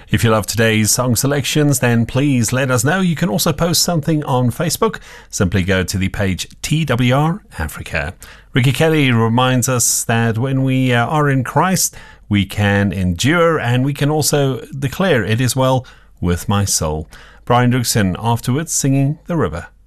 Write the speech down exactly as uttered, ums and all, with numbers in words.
If you love today's song selections, then please let us know. You can also post something on Facebook. Simply go to the page T W R Africa. Ricky Kelly reminds us that when we uh, are in Christ, we can endure and we can also declare it is well with my soul. Brian Dookson afterwards singing The River.